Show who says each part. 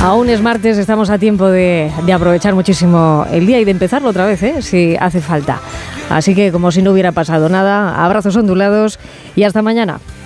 Speaker 1: Aún es martes, estamos a tiempo de aprovechar muchísimo el día y de empezarlo otra vez, si hace falta. Así que como si no hubiera pasado nada, abrazos ondulados y hasta mañana.